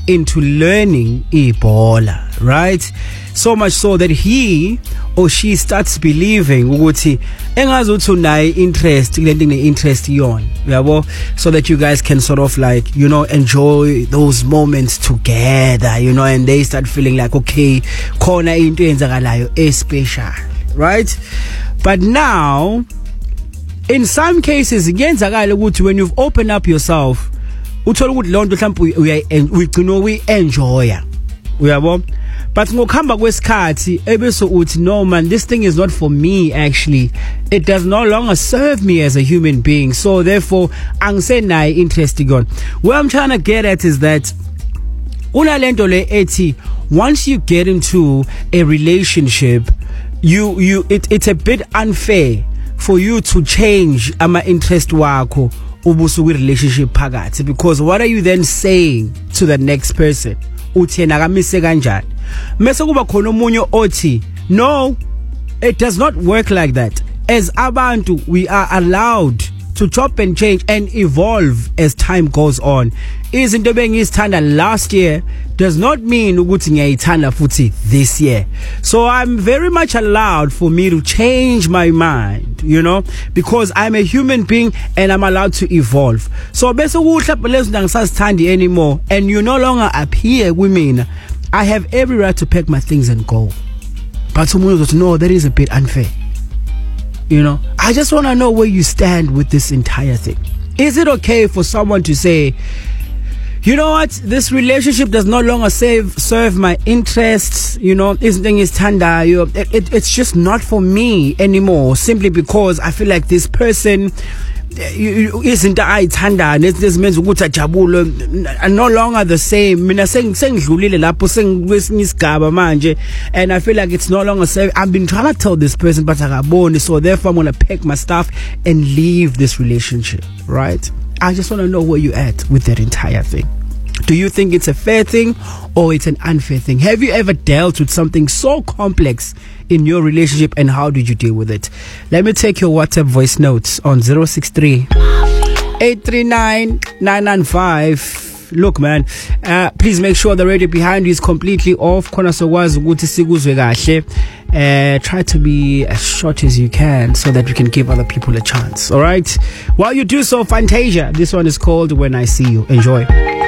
into learning ibhola, right? So much so that he or she starts believing ukuthi engazi uthi unayo interest kulento ne-interest yon, yabo, so that you guys can sort of like, you know, enjoy those moments together, you know, and they start feeling like, okay, khona into eyenzakalayo especial, right? But now in some cases kuyenzakala ukuthi when you've opened up yourself uthola ukuthi lonto mhlawumbe uyigcina uyenjoya, uyabo, but ngokuhamba kwesikhathi ebese uthi no man, this thing is not for me. Actually, it does no longer serve me as a human being, so therefore angisenayo interest on. What I'm trying to get at is that unalento le ethi once you get into a relationship, it's a bit unfair for you to change ama interest wakho ubusuku relationship phakathi, because what are you then saying to the next person? Uthi yena akamise kanjani? Mase kuba khona omunye othi no, it does not work like that. As abantu, we are allowed to chop and change and evolve as time goes on. Izinto bengizithanda last year does not mean ukuthi ngiyayithanda futhi this year. So I'm very much allowed for me to change my mind, you know, because I'm a human being and I'm allowed to evolve. So bese kuhla lezo ngisazithandi anymore and you no longer appear with me, I have every right to pack my things and go. But someone goes, no, that is a bit unfair. You know, I just want to know where you stand with this entire thing. Is it okay for someone to say, you know what, this relationship does no longer serve my interests, you know, it's just not for me anymore, simply because I feel like this person isn't ayithanda nezimenza ukuthi ajabule no longer the same. Mina sengidlulile lapho sengikwesinye isigaba manje, and I feel like it's no longer safe. I've been trying to tell this person but akaboni, so therefore I'm going to pack my stuff and leave this relationship, right? I just want to know where you at with that entire thing. Do you think it's a fair thing or it's an unfair thing? Have you ever dealt with something so complex in your relationship, and how did you deal with it? Let me take your WhatsApp voice notes on 063 839 995. Look man, please make sure the radio behind you is completely off. Khona sokwazi ukuthi sikuzwe kahle. Try to be as short as you can so that we can give other people a chance. All right, while you do so, Fantasia, this one is called When I See You. Enjoy.